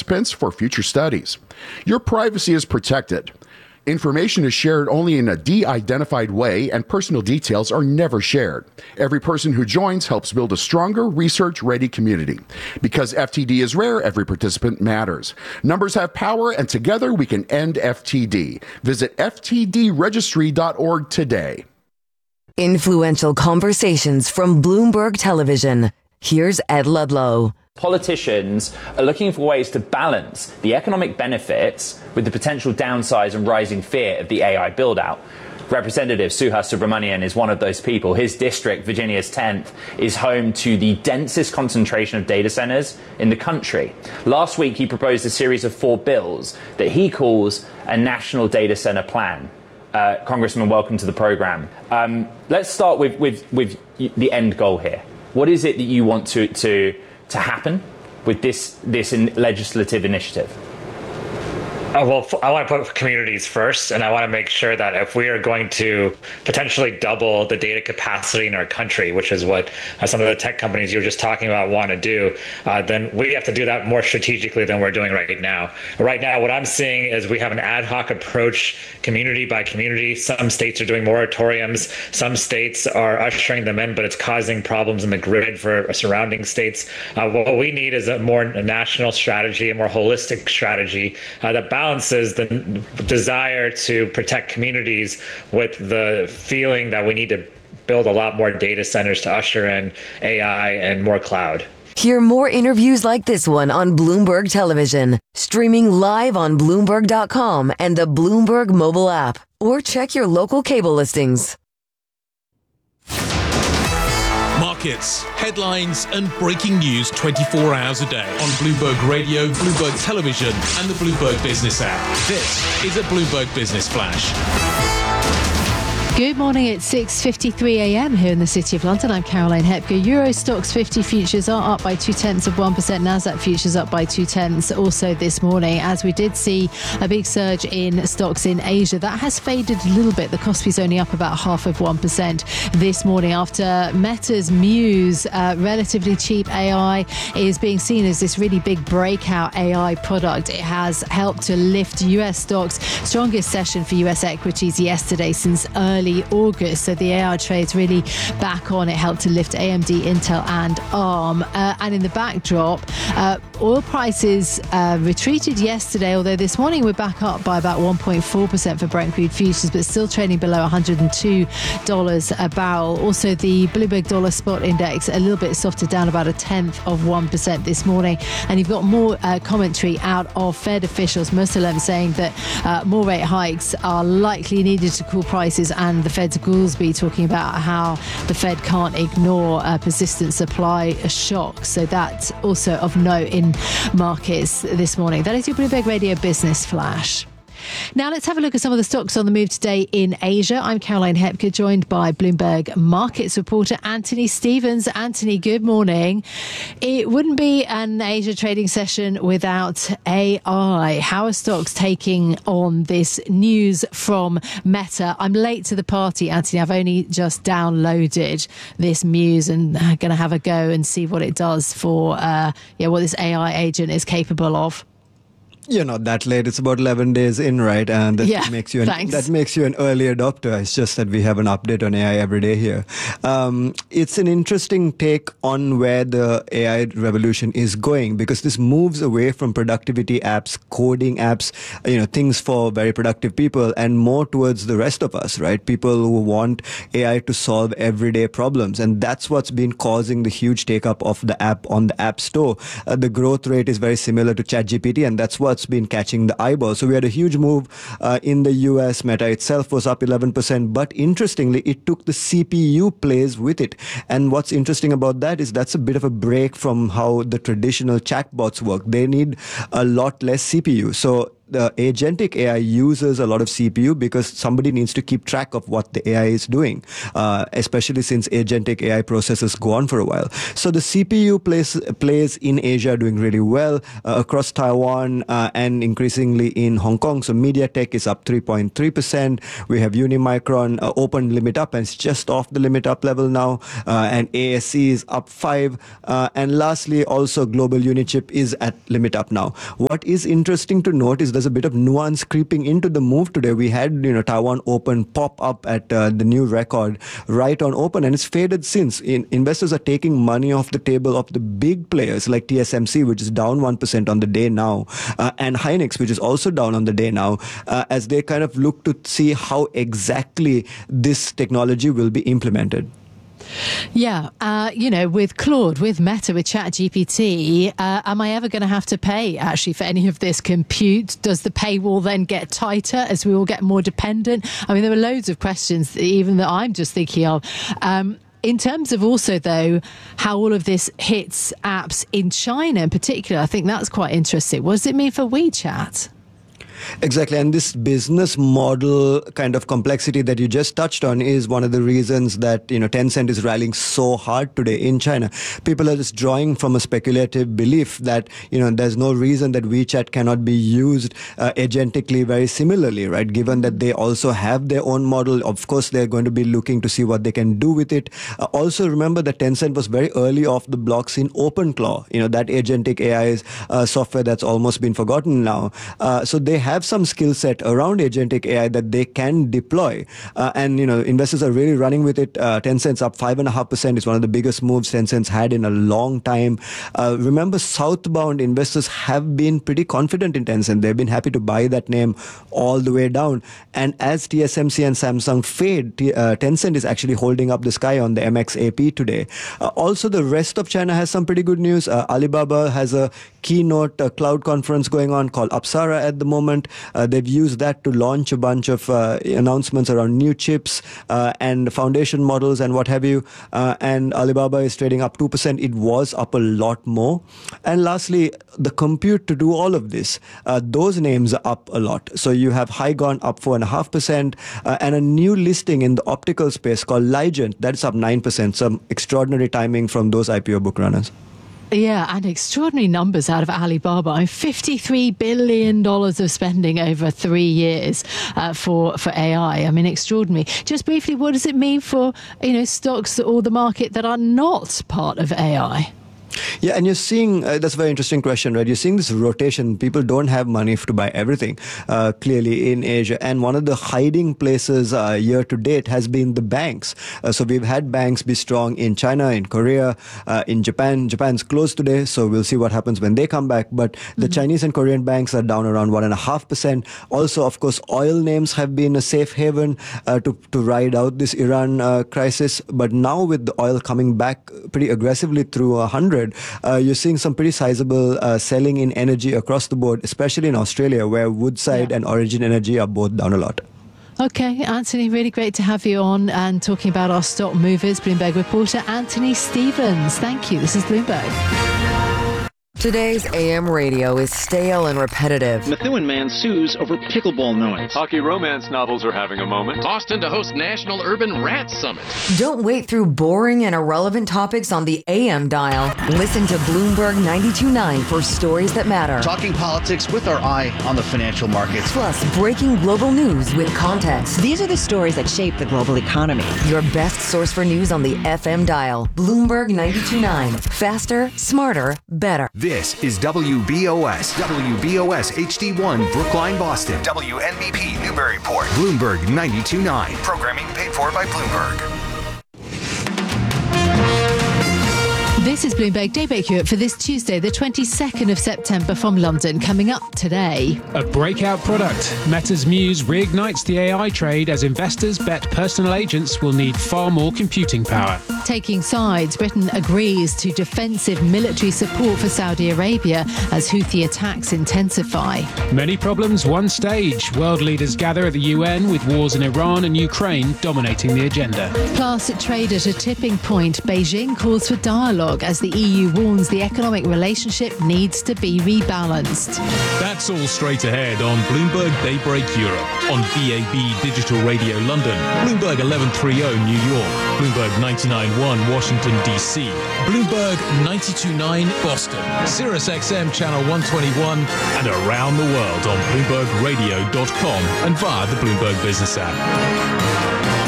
participants for future studies. Your privacy is protected. Information is shared only in a de-identified way, and personal details are never shared. Every person who joins helps build a stronger, research-ready community. Because FTD is rare, every participant matters. Numbers have power, and together we can end FTD. Visit ftdregistry.org today. Influential conversations from Bloomberg Television. Here's Ed Ludlow. Politicians are looking for ways to balance the economic benefits with the potential downsides and rising fear of the AI build-out. Representative Suhas Subramanian is one of those people. His district, Virginia's 10th, is home to the densest concentration of data centers in the country. Last week, he proposed a series of 4 bills that he calls a national data center plan. Congressman, welcome to the program. Let's start with the end goal here. What is it that you want to happen with this legislative initiative? Well, I want to put communities first, and I want to make sure that if we are going to potentially double the data capacity in our country, which is what some of the tech companies you were just talking about want to do, then we have to do that more strategically than we're doing right now. Right now, what I'm seeing is we have an ad hoc approach, community by community. Some states are doing moratoriums. Some states are ushering them in, but it's causing problems in the grid for surrounding states. What we need is a more national strategy, a more holistic strategy that balances the desire to protect communities with the feeling that we need to build a lot more data centers to usher in AI and more cloud. Hear more interviews like this one on Bloomberg Television, streaming live on Bloomberg.com and the Bloomberg mobile app, or check your local cable listings. Markets, headlines, and breaking news 24 hours a day on Bloomberg Radio, Bloomberg Television, and the Bloomberg Business app. This is a Bloomberg Business Flash. Good morning. It's 6:53 a.m. here in the City of London. I'm Caroline Hepker. Euro Stoxx 50 futures are up by 0.2%. Nasdaq futures up by 0.2 also this morning, as we did see a big surge in stocks in Asia. That has faded a little bit. The Kospi's only up about 0.5% this morning after Meta's Muse, relatively cheap AI, is being seen as this really big breakout AI product. It has helped to lift US stocks. Strongest session for US equities yesterday since early August. So the AI trade's really back on. It helped to lift AMD, Intel and ARM. And in the backdrop, oil prices retreated yesterday, although this morning we're back up by about 1.4% for Brent crude futures, but still trading below $102 a barrel. Also, the Bloomberg Dollar Spot Index a little bit softer, down about 0.1% this morning. And you've got more commentary out of Fed officials, most of them saying that more rate hikes are likely needed to cool prices, and the Fed's Goolsbee talking about how the Fed can't ignore persistent supply shocks. So that's also of note in markets this morning. That is your Bloomberg Radio Business Flash. Now let's have a look at some of the stocks on the move today in Asia. I'm Caroline Hepker, joined by Bloomberg Markets reporter Anthony Stevens. Anthony, good morning. It wouldn't be an Asia trading session without AI. How are stocks taking on this news from Meta? I'm late to the party, Anthony. I've only just downloaded this Muse and going to have a go and see what it does for what this AI agent is capable of. You're not that late. It's about 11 days in, right? And that makes you an early adopter. It's just that we have an update on AI every day here. It's an interesting take on where the AI revolution is going, because this moves away from productivity apps, coding apps, things for very productive people, and more towards the rest of us, right? People who want AI to solve everyday problems. And that's what's been causing the huge take-up of the app on the App Store. The growth rate is very similar to ChatGPT, and that's what's been catching the eyeball. So we had a huge move in the US. Meta itself was up 11%, but interestingly, it took the CPU plays with it. And what's interesting about that is that's a bit of a break from how the traditional chatbots work. They need a lot less CPU. So the agentic AI uses a lot of CPU because somebody needs to keep track of what the AI is doing, especially since agentic AI processes go on for a while. So the CPU plays in Asia doing really well across Taiwan and increasingly in Hong Kong. So MediaTek is up 3.3%. We have Unimicron open limit up and it's just off the limit up level now. And ASE is up 5. And lastly, also Global Unichip is at limit up now. What is interesting to note is there's a bit of nuance creeping into the move today. We had Taiwan Open pop up at the new record right on open, and it's faded since. Investors are taking money off the table of the big players like TSMC, which is down 1% on the day now, and Hynix, which is also down on the day now, as they kind of look to see how exactly this technology will be implemented. Yeah, with Claude, with Meta, with ChatGPT, am I ever going to have to pay actually for any of this compute? Does the paywall then get tighter as we all get more dependent? I mean, there were loads of questions even that I'm just thinking of. In terms of also, though, how all of this hits apps in China in particular, I think that's quite interesting. What does it mean for WeChat? Exactly. And this business model kind of complexity that you just touched on is one of the reasons that, Tencent is rallying so hard today in China. People are just drawing from a speculative belief that, there's no reason that WeChat cannot be used agentically very similarly, right? Given that they also have their own model. Of course, they're going to be looking to see what they can do with it. Also, remember that Tencent was very early off the blocks in OpenClaw, that agentic AI software that's almost been forgotten now. So they have some skill set around agentic AI that they can deploy. And, investors are really running with it. Tencent's up 5.5%. It's one of the biggest moves Tencent's had in a long time. Remember, southbound investors have been pretty confident in Tencent. They've been happy to buy that name all the way down. And as TSMC and Samsung fade, Tencent is actually holding up the sky on the MXAP today. Also, the rest of China has some pretty good news. Alibaba has a keynote cloud conference going on called Apsara at the moment. They've used that to launch a bunch of announcements around new chips and foundation models and what have you. And Alibaba is trading up 2%. It was up a lot more. And lastly, the compute to do all of this, those names are up a lot. So you have Hygon up 4.5% and a new listing in the optical space called Ligent. That's up 9%. Some extraordinary timing from those IPO book runners. Yeah, and extraordinary numbers out of Alibaba. $53 billion of spending over 3 years for AI. I mean, extraordinary. Just briefly, what does it mean for stocks or the market that are not part of AI? Yeah, and you're seeing, that's a very interesting question, right? You're seeing this rotation. People don't have money to buy everything, clearly, in Asia. And one of the hiding places year to date has been the banks. So we've had banks be strong in China, in Korea, in Japan. Japan's closed today, so we'll see what happens when they come back. But the Chinese and Korean banks are down around 1.5%. Also, of course, oil names have been a safe haven to ride out this Iran crisis. But now with the oil coming back pretty aggressively through 100, you're seeing some pretty sizable selling in energy across the board, especially in Australia, where Woodside and Origin Energy are both down a lot. Okay, Anthony, really great to have you on and talking about our stock movers. Bloomberg reporter Anthony Stevens. Thank you. This is Bloomberg. Today's AM radio is stale and repetitive. Methuen man sues over pickleball noise. Hockey romance novels are having a moment. Boston to host National Urban Rat Summit. Don't wait through boring and irrelevant topics on the AM dial. Listen to Bloomberg 92.9 for stories that matter. Talking politics with our eye on the financial markets. Plus, breaking global news with context. These are the stories that shape the global economy. Your best source for news on the FM dial. Bloomberg 92.9. Faster, smarter, better. This is WBOS HD1 Brookline, Boston. WNBP Newburyport. Bloomberg 92.9. Programming paid for by Bloomberg. This is Bloomberg Daybreak Europe for this Tuesday, the 22nd of September from London. Coming up today. A breakout product. Meta's Muse reignites the AI trade as investors bet personal agents will need far more computing power. Taking sides, Britain agrees to defensive military support for Saudi Arabia as Houthi attacks intensify. Many problems, one stage. World leaders gather at the UN with wars in Iran and Ukraine dominating the agenda. Plus, trade at a tipping point. Beijing calls for dialogue stock as the EU warns the economic relationship needs to be rebalanced. That's all straight ahead on Bloomberg Daybreak Europe, on DAB Digital Radio London, Bloomberg 1130 New York, Bloomberg 99.1 Washington DC, Bloomberg 92.9 Boston, Sirius XM Channel 121, and around the world on BloombergRadio.com and via the Bloomberg Business app.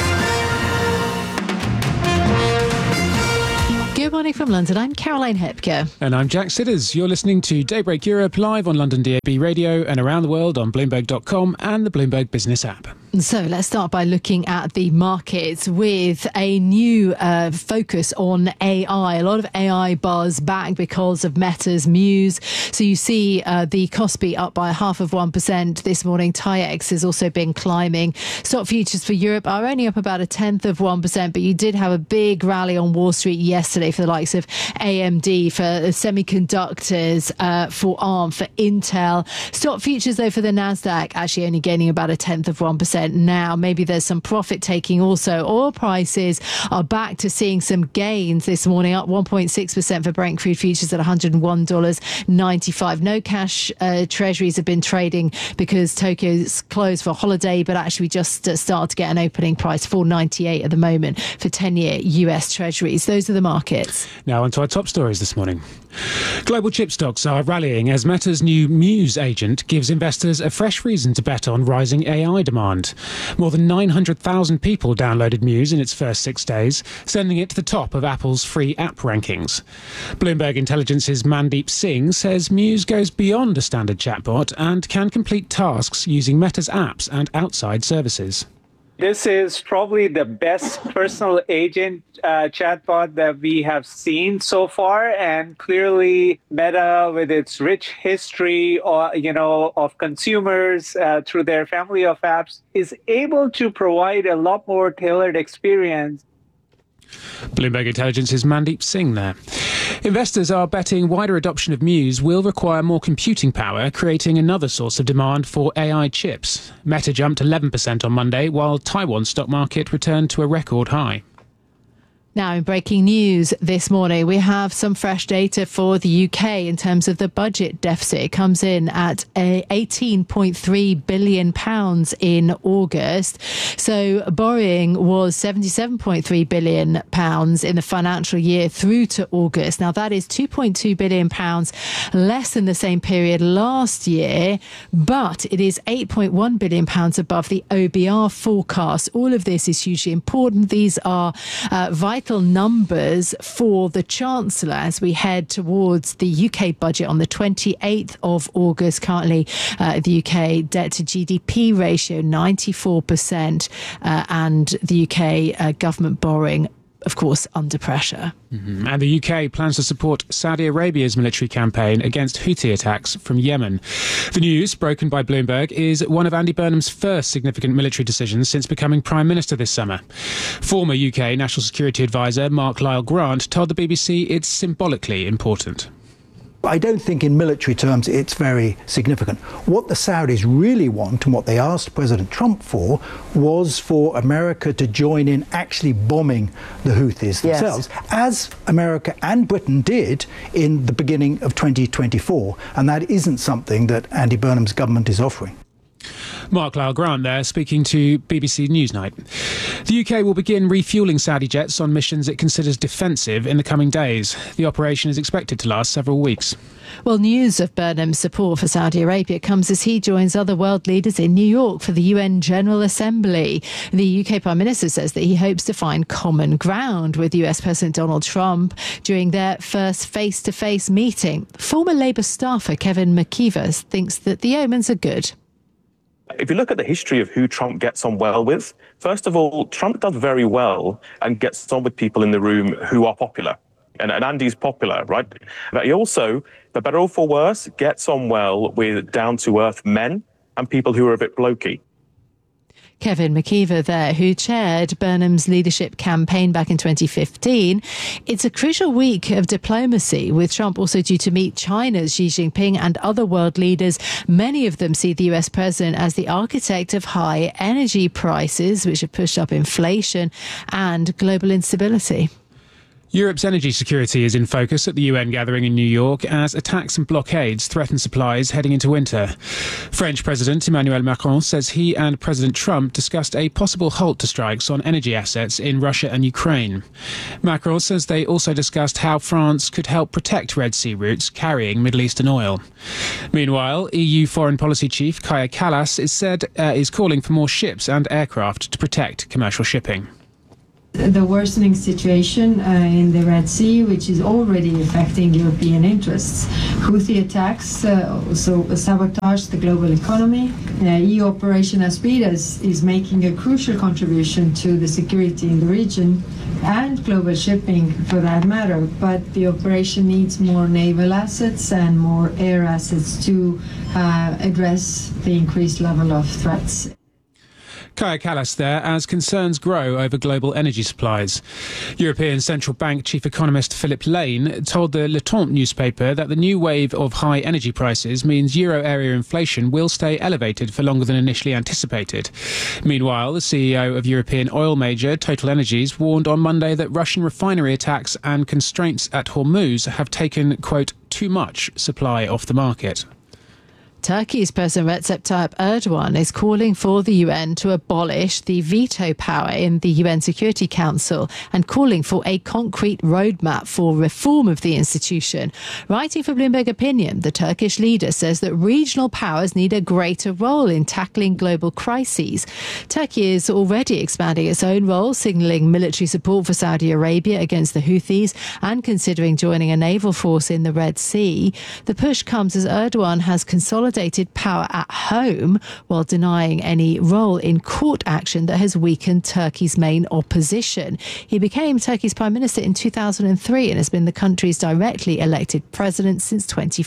Good morning from London. I'm Caroline Hepker. And I'm Jack Sidders. You're listening to Daybreak Europe live on London DAB Radio and around the world on Bloomberg.com and the Bloomberg Business app. So let's start by looking at the markets with a new focus on AI. A lot of AI buzz back because of Meta's Muse. So you see the Kospi up by 0.5% this morning. TAIEX has also been climbing. Stock futures for Europe are only up about 0.1%, but you did have a big rally on Wall Street yesterday for the likes of AMD, for semiconductors, for ARM, for Intel. Stock futures, though, for the Nasdaq actually only gaining about 0.1% now. Maybe there's some profit taking also. Oil prices are back to seeing some gains this morning, up 1.6% for Brent crude futures at $101.95. No cash treasuries have been trading because Tokyo's closed for holiday, but actually we just started to get an opening price, $4.98 at the moment for 10-year US treasuries. Those are the markets. Now on to our top stories this morning. Global chip stocks are rallying as Meta's new Muse agent gives investors a fresh reason to bet on rising AI demand. More than 900,000 people downloaded Muse in its first 6 days, sending it to the top of Apple's free app rankings. Bloomberg Intelligence's Mandeep Singh says Muse goes beyond a standard chatbot and can complete tasks using Meta's apps and outside services. This is probably the best personal agent chatbot that we have seen so far, and clearly Meta, with its rich history, of consumers through their family of apps, is able to provide a lot more tailored experience. Bloomberg Intelligence's Mandeep Singh there. Investors are betting wider adoption of Muse will require more computing power, creating another source of demand for AI chips. Meta jumped 11% on Monday, while Taiwan's stock market returned to a record high. Now, in breaking news this morning, we have some fresh data for the UK in terms of the budget deficit. It comes in at £18.3 billion in August. So borrowing was £77.3 billion in the financial year through to August. Now, that is £2.2 billion less than the same period last year, but it is £8.1 billion above the OBR forecast. All of this is hugely important. These are vital numbers for the Chancellor as we head towards the UK budget on the 28th of August. Currently, the UK debt to GDP ratio 94%, and the UK government borrowing, of course, under pressure. Mm-hmm. And the UK plans to support Saudi Arabia's military campaign against Houthi attacks from Yemen. The news, broken by Bloomberg, is one of Andy Burnham's first significant military decisions since becoming Prime Minister this summer. Former UK National Security Advisor Mark Lyle-Grant told the BBC it's symbolically important. I don't think in military terms it's very significant. What the Saudis really want, and what they asked President Trump for, was for America to join in actually bombing the Houthis themselves, as America and Britain did in the beginning of 2024. And that isn't something that Andy Burnham's government is offering. Mark Lyle-Grant there, speaking to BBC Newsnight. The UK will begin refuelling Saudi jets on missions it considers defensive in the coming days. The operation is expected to last several weeks. Well, news of Burnham's support for Saudi Arabia comes as he joins other world leaders in New York for the UN General Assembly. The UK Prime Minister says that he hopes to find common ground with US President Donald Trump during their first face-to-face meeting. Former Labour staffer Kevin McKeever thinks that the omens are good. If you look at the history of who Trump gets on well with, first of all, Trump does very well and gets on with people in the room who are popular. And Andy's popular, right? But he also, for better or for worse, gets on well with down-to-earth men and people who are a bit blokey. Kevin McKeever there, who chaired Burnham's leadership campaign back in 2015. It's a crucial week of diplomacy, with Trump also due to meet China's Xi Jinping and other world leaders. Many of them see the US president as the architect of high energy prices, which have pushed up inflation and global instability. Europe's energy security is in focus at the UN gathering in New York as attacks and blockades threaten supplies heading into winter. French President Emmanuel Macron says he and President Trump discussed a possible halt to strikes on energy assets in Russia and Ukraine. Macron says they also discussed how France could help protect Red Sea routes carrying Middle Eastern oil. Meanwhile, EU Foreign Policy Chief Kaja Kallas is calling for more ships and aircraft to protect commercial shipping. The worsening situation in the Red Sea, which is already affecting European interests. Houthi attacks also sabotage the global economy. EU Operation Aspides is making a crucial contribution to the security in the region and global shipping for that matter, but the operation needs more naval assets and more air assets to address the increased level of threats. Kaja Kallas there as concerns grow over global energy supplies. European Central Bank Chief Economist Philip Lane told the Le Temps newspaper that the new wave of high energy prices means euro area inflation will stay elevated for longer than initially anticipated. Meanwhile, the CEO of European oil major Total Energies warned on Monday that Russian refinery attacks and constraints at Hormuz have taken, quote, too much supply off the market. Turkey's President Recep Tayyip Erdogan is calling for the UN to abolish the veto power in the UN Security Council and calling for a concrete roadmap for reform of the institution. Writing for Bloomberg Opinion, the Turkish leader says that regional powers need a greater role in tackling global crises. Turkey is already expanding its own role, signalling military support for Saudi Arabia against the Houthis and considering joining a naval force in the Red Sea. The push comes as Erdogan has consolidated power at home while denying any role in court action that has weakened Turkey's main opposition. He became Turkey's prime minister in 2003 and has been the country's directly elected president since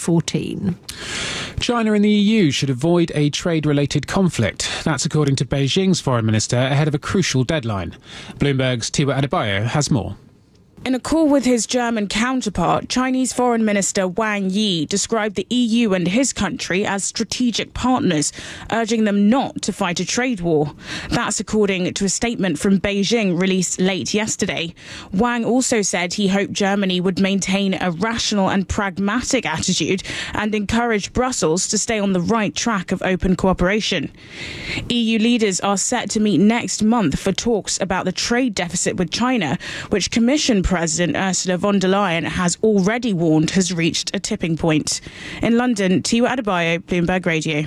2014. China and the EU should avoid a trade-related conflict. That's according to Beijing's foreign minister ahead of a crucial deadline. Bloomberg's Tiwa Adebayo has more. In a call with his German counterpart, Chinese Foreign Minister Wang Yi described the EU and his country as strategic partners, urging them not to fight a trade war. That's according to a statement from Beijing released late yesterday. Wang also said he hoped Germany would maintain a rational and pragmatic attitude and encourage Brussels to stay on the right track of open cooperation. EU leaders are set to meet next month for talks about the trade deficit with China, which Commission President Ursula von der Leyen has already warned has reached a tipping point. In London, Tiwa Adebayo, Bloomberg Radio.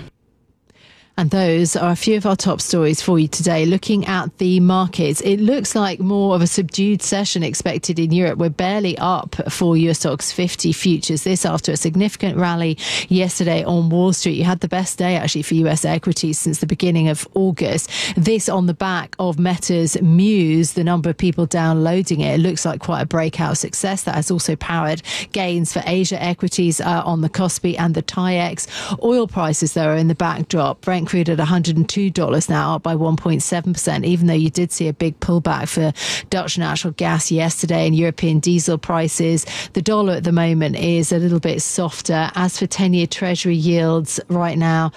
And those are a few of our top stories for you today. Looking at the markets, it looks like more of a subdued session expected in Europe. We're barely up for US stocks 50 futures. This after a significant rally yesterday on Wall Street. You had the best day actually for US equities since the beginning of August. This on the back of Meta's Muse, the number of people downloading it. It looks like quite a breakout success. That has also powered gains for Asia equities on the Kospi and the TAIEX. Oil prices, though, are in the backdrop. Brent crude at $102 now, up by 1.7%, even though you did see a big pullback for Dutch natural gas yesterday and European diesel prices. The dollar at the moment is a little bit softer. As for 10-year Treasury yields right now,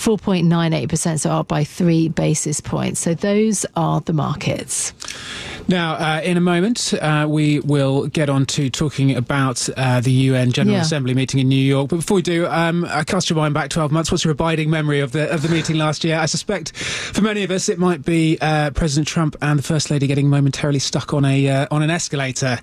4.98%, so up by 3 basis points. So those are the markets. Now, in a moment, we will get on to talking about the UN General Assembly meeting in New York. But before we do, I cast your mind back 12 months. What's your abiding memory of the meeting last year? I suspect for many of us, it might be President Trump and the First Lady getting momentarily stuck on an escalator.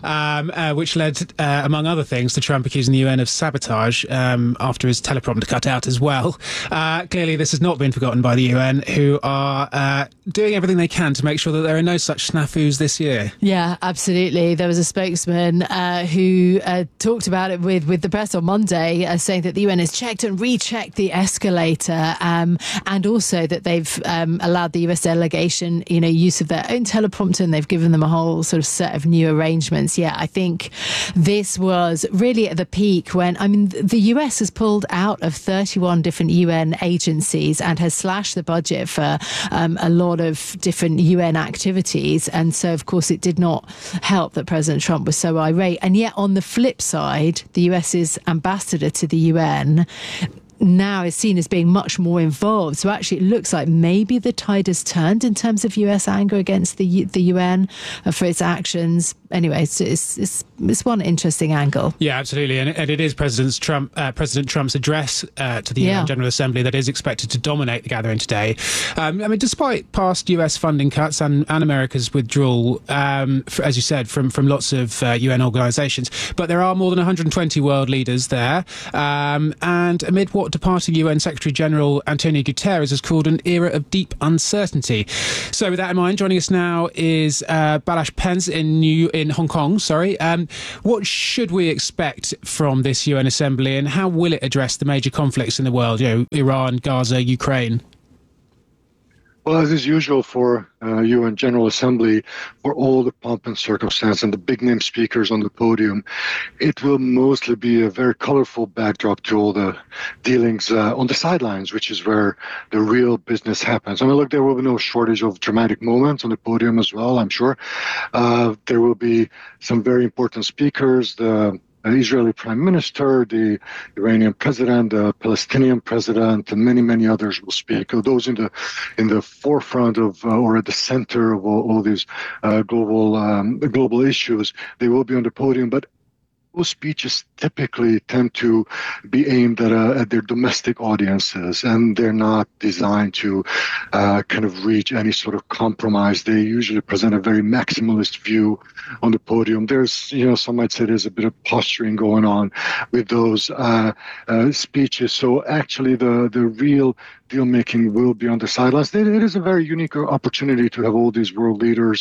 Which led, among other things, to Trump accusing the UN of sabotage after his teleprompter cut out as well. Clearly, this has not been forgotten by the UN, who are doing everything they can to make sure that there are no such snafus this year. Yeah, absolutely. There was a spokesman who talked about it with the press on Monday, saying that the UN has checked and rechecked the escalator, and also that they've allowed the US delegation, use of their own teleprompter, and they've given them a whole sort of set of new arrangements. Yeah, I think this was really at the peak when, the US has pulled out of 31 different UN agencies and has slashed the budget for a lot of different UN activities. And so, of course, it did not help that President Trump was so irate. And yet, on the flip side, the US's ambassador to the UN now is seen as being much more involved. So actually, it looks like maybe the tide has turned in terms of US anger against the UN for its actions. Anyway, it's one interesting angle. Yeah, absolutely, and it is President Trump's address to the UN General Assembly that is expected to dominate the gathering today. Despite past US funding cuts and America's withdrawal, as you said, from lots of UN organisations, but there are more than 120 world leaders there, and amid what departing UN Secretary General Antonio Guterres has called an era of deep uncertainty. So with that in mind, joining us now is Balazs Pence in Hong Kong. What should we expect from this UN Assembly, and how will it address the major conflicts in the world, Iran, Gaza, Ukraine? Well, as is usual for UN General Assembly, for all the pomp and circumstance and the big-name speakers on the podium, it will mostly be a very colorful backdrop to all the dealings on the sidelines, which is where the real business happens. I mean, look, there will be no shortage of dramatic moments on the podium as well, I'm sure. There will be some very important speakers, the Israeli Prime Minister, the Iranian President, the Palestinian President, and many, many others will speak. Those in the forefront of or at the center of all these global issues, they will be on the podium. But those speeches typically tend to be aimed at their domestic audiences, and they're not designed to kind of reach any sort of compromise. They usually present a very maximalist view on the podium. There's, some might say there's a bit of posturing going on with those speeches. So actually the real deal making will be on the sidelines. It is a very unique opportunity to have all these world leaders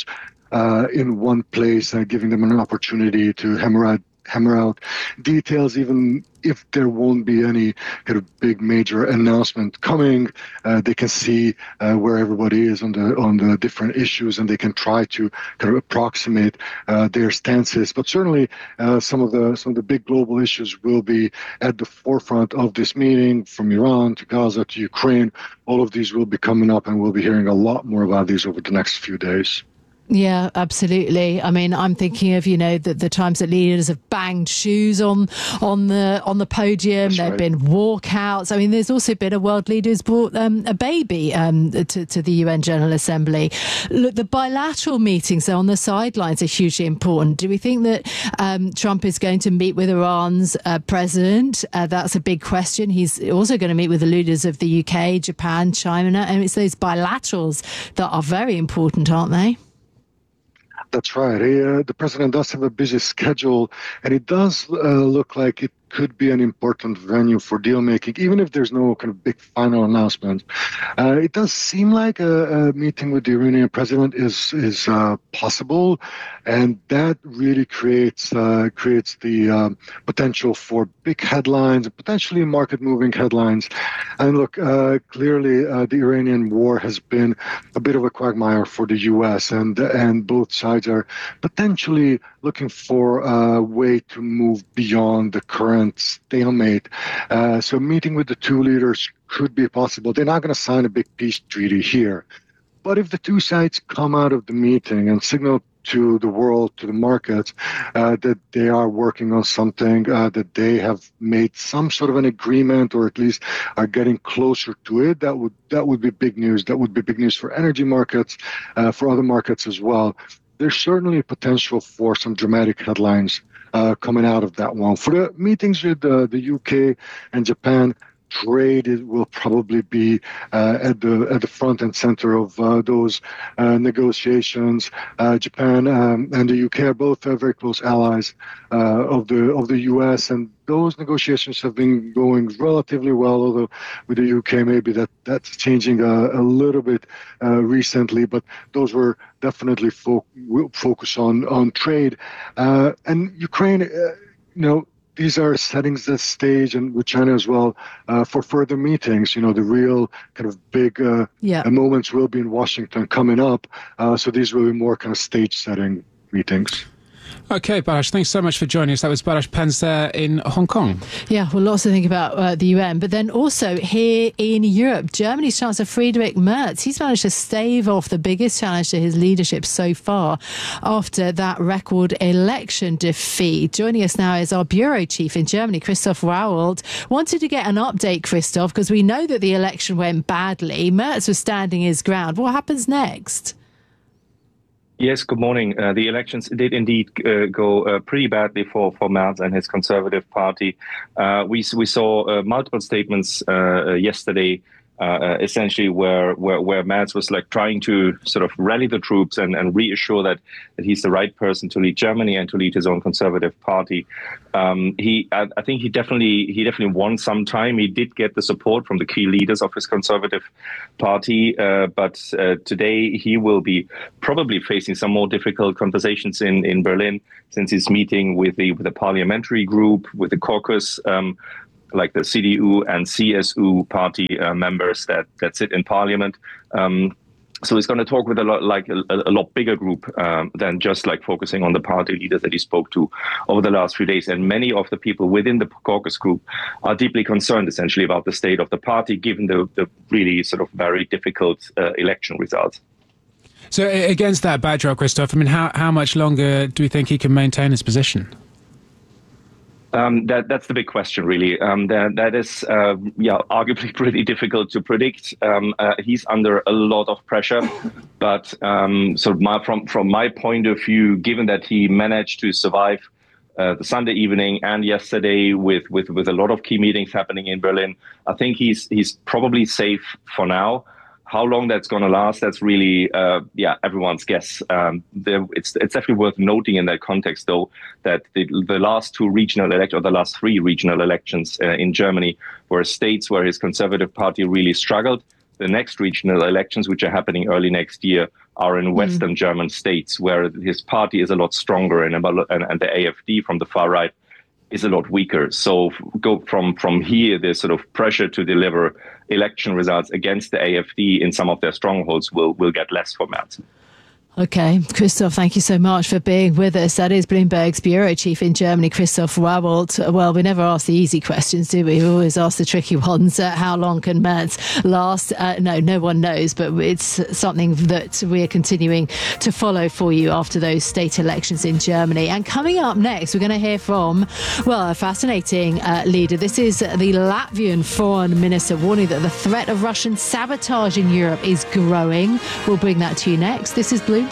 in one place, giving them an opportunity to hammer out details, even if there won't be any kind of big major announcement coming. They can see where everybody is on the different issues, and they can try to kind of approximate their stances. But certainly some of the big global issues will be at the forefront of this meeting, from Iran to Gaza to Ukraine. All of these will be coming up, and we'll be hearing a lot more about these over the next few days. Yeah, absolutely. I mean, I'm thinking of, the times that leaders have banged shoes on the podium. There've been walkouts. I mean, there's also been a world leader who's brought a baby to the UN General Assembly. Look, the bilateral meetings on the sidelines are hugely important. Do we think that Trump is going to meet with Iran's president? That's a big question. He's also going to meet with the leaders of the UK, Japan, China, and it's those bilaterals that are very important, aren't they? That's right. The president does have a busy schedule, and it does look like it could be an important venue for deal making, even if there's no kind of big final announcement. It does seem like a meeting with the Iranian president is possible, and that really creates the potential for big headlines and potentially market-moving headlines. And look, clearly the Iranian war has been a bit of a quagmire for the U.S., and both sides are potentially looking for a way to move beyond the current stalemate. So meeting with the two leaders could be possible. They're not going to sign a big peace treaty here. But if the two sides come out of the meeting and signal to the world, to the markets, that they are working on something, that they have made some sort of an agreement, or at least are getting closer to it, that would be big news. That would be big news for energy markets, for other markets as well. There's certainly potential for some dramatic headlines coming out of that one. For the meetings with the UK and Japan, trade will probably be at the front and center of those negotiations. Japan and the UK are both very close allies of the US, and those negotiations have been going relatively well, although with the UK maybe that's changing a little bit recently. But those were definitely focus on trade and Ukraine. These are settings that stage, and with China as well, for further meetings. The real kind of big moments will be in Washington coming up. So these will be more kind of stage setting meetings. Okay, Balazs, thanks so much for joining us. That was Balazs Pens there in Hong Kong. Yeah, well, lots to think about the UN. But then also here in Europe, Germany's Chancellor Friedrich Merz, he's managed to stave off the biggest challenge to his leadership so far after that record election defeat. Joining us now is our bureau chief in Germany, Christoph Rauwald. Wanted to get an update, Christoph, because we know that the election went badly. Merz was standing his ground. What happens next? Yes, good morning. The elections did indeed go pretty badly for Merz and his Conservative Party. We saw multiple statements yesterday, essentially where Merz was like trying to sort of rally the troops and reassure that he's the right person to lead Germany and to lead his own Conservative Party. I think he definitely won some time. He did get the support from the key leaders of his Conservative Party, but today he will be probably facing some more difficult conversations in Berlin, since he's meeting with the parliamentary group, with the caucus, like the CDU and CSU party members that sit in parliament. So he's going to talk with a lot bigger group than just like focusing on the party leaders that he spoke to over the last few days. And many of the people within the caucus group are deeply concerned, essentially, about the state of the party, given the really sort of very difficult election results. So against that backdrop, Christoph, I mean, how much longer do we think he can maintain his position? That's the big question, really. That is, arguably pretty difficult to predict. He's under a lot of pressure, but from my point of view, given that he managed to survive the Sunday evening and yesterday with a lot of key meetings happening in Berlin, I think he's probably safe for now. How long that's going to last, that's really, everyone's guess. It's definitely worth noting in that context, though, that the last two regional elections, or the last three regional elections in Germany, were states where his Conservative Party really struggled. The next regional elections, which are happening early next year, are in Western German states, where his party is a lot stronger and the AfD from the far right is a lot weaker. So go from here, there's sort of pressure to deliver election results against the AfD in some of their strongholds will get less for Merz. Okay, Christoph, thank you so much for being with us. That is Bloomberg's bureau chief in Germany, Christoph Rauwald. Well, we never ask the easy questions, do we? We always ask the tricky ones. How long can Merz last? No one knows, but it's something that we are continuing to follow for you after those state elections in Germany. And coming up next, we're going to hear from, a fascinating leader. This is the Latvian foreign minister warning that the threat of Russian sabotage in Europe is growing. We'll bring that to you next. This is Bloomberg.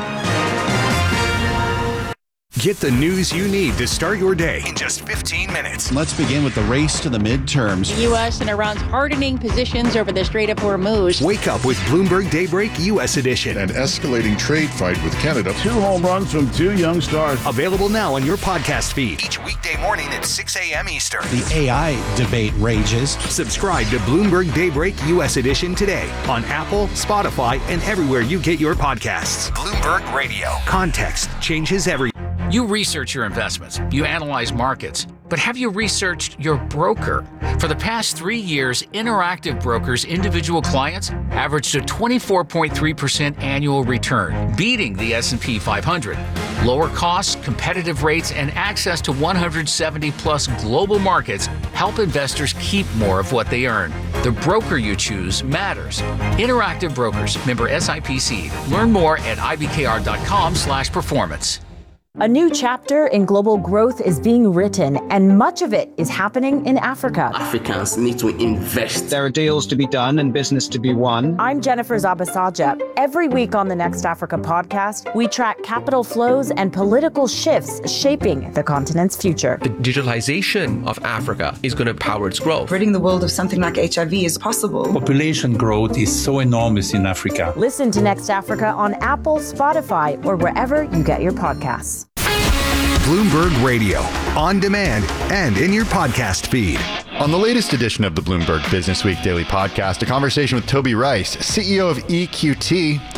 Get the news you need to start your day in just 15 minutes. Let's begin with the race to the midterms. The U.S. and Iran's hardening positions over the Strait of Hormuz. Wake up with Bloomberg Daybreak U.S. edition. An escalating trade fight with Canada. 2 home runs from 2 young stars. Available now on your podcast feed. Each weekday morning at 6 a.m. Eastern. The AI debate rages. Subscribe to Bloomberg Daybreak U.S. edition today on Apple, Spotify, and everywhere you get your podcasts. Bloomberg Radio. Context changes everything. You research your investments, you analyze markets, but have you researched your broker? For the past 3 years, Interactive Brokers' individual clients averaged a 24.3% annual return, beating the S&P 500. Lower costs, competitive rates, and access to 170-plus global markets help investors keep more of what they earn. The broker you choose matters. Interactive Brokers, member SIPC. Learn more at ibkr.com/performance. A new chapter in global growth is being written, and much of it is happening in Africa. Africans need to invest. There are deals to be done and business to be won. I'm Jennifer Zabasaja. Every week on the Next Africa podcast, we track capital flows and political shifts shaping the continent's future. The digitalization of Africa is going to power its growth. Ridding the world of something like HIV is possible. Population growth is so enormous in Africa. Listen to Next Africa on Apple, Spotify, or wherever you get your podcasts. Bloomberg Radio, on demand and in your podcast feed. On the latest edition of the Bloomberg Business Week Daily Podcast, a conversation with Toby Rice, CEO of EQT.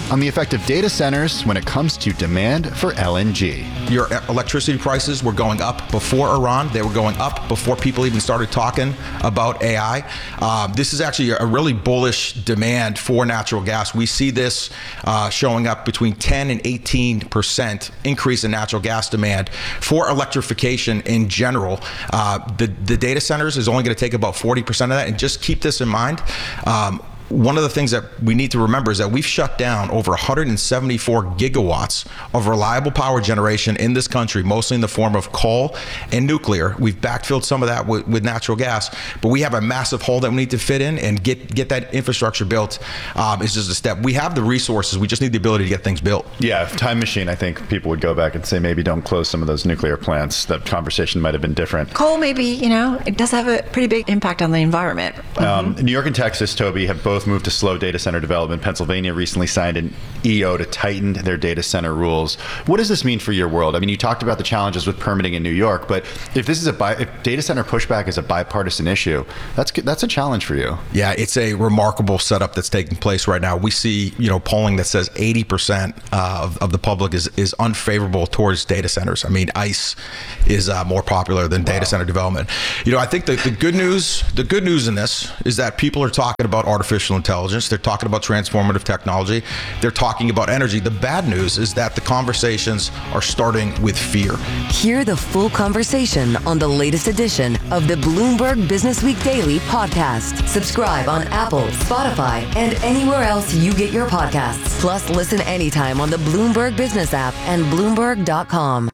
on the effect of data centers when it comes to demand for LNG. Your electricity prices were going up before Iran. They were going up before people even started talking about AI. This is actually a really bullish demand for natural gas. We see this showing up between 10 and 18% increase in natural gas demand for electrification in general. The data centers is only going to take about 40% of that. And just keep this in mind. One of the things that we need to remember is that we've shut down over 174 gigawatts of reliable power generation in this country, mostly in the form of coal and nuclear. We've backfilled some of that with natural gas, but we have a massive hole that we need to fit in and get that infrastructure built. Is just a step. We have the resources. We just need the ability to get things built. Yeah, time machine, I think people would go back and say maybe don't close some of those nuclear plants. That conversation might have been different. Coal, maybe, it does have a pretty big impact on the environment. New York and Texas, Toby, have both moved to slow data center development. Pennsylvania recently signed an EO to tighten their data center rules. What does this mean for your world? I mean, you talked about the challenges with permitting in New York, but if this is if data center pushback is a bipartisan issue, that's a challenge for you. Yeah, it's a remarkable setup that's taking place right now. We see, polling that says 80% of the public is unfavorable towards data centers. I mean, ICE is more popular than data center development. I think the good news in this is that people are talking about artificial intelligence. They're talking about transformative technology. They're talking about energy. The bad news is that the conversations are starting with fear. Hear the full conversation on the latest edition of the Bloomberg Business Week Daily podcast. Subscribe on Apple, Spotify, and anywhere else you get your podcasts. Plus, listen anytime on the Bloomberg Business app and Bloomberg.com.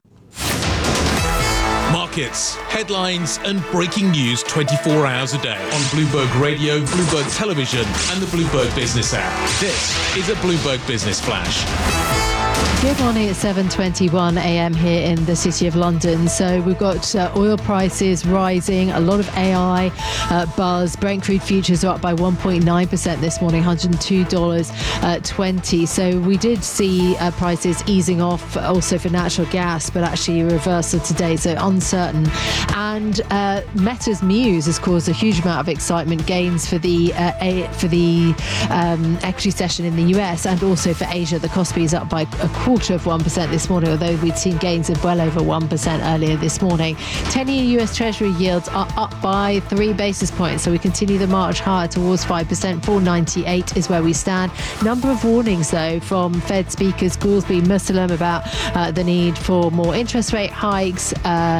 Markets, headlines, and breaking news 24 hours a day on Bloomberg Radio, Bloomberg Television, and the Bloomberg Business app. This is a Bloomberg Business Flash. Good morning. It's 7:21 a.m. here in the City of London. So we've got oil prices rising, a lot of AI buzz. Brent crude futures are up by 1.9% this morning, $102.20. So we did see prices easing off also for natural gas, but actually a reversal today, so uncertain. And Meta's news has caused a huge amount of excitement, gains for the equity session in the US and also for Asia. The Kospi is up by 0.25% this morning, although we'd seen gains of well over 1% earlier this morning. 10-year US Treasury yields are up by 3 basis points, so we continue the march higher towards 5%. 4.98 is where we stand. Number of warnings, though, from Fed speakers Goolsbee, Muslim about the need for more interest rate hikes